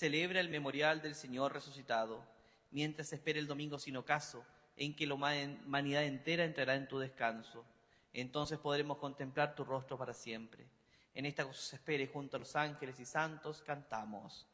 celebra el memorial del Señor resucitado, mientras se espera el domingo sin ocaso, en que la humanidad entera entrará en tu descanso. Entonces podremos contemplar tu rostro para siempre. En esta cosa se espere, junto a los ángeles y santos, cantamos.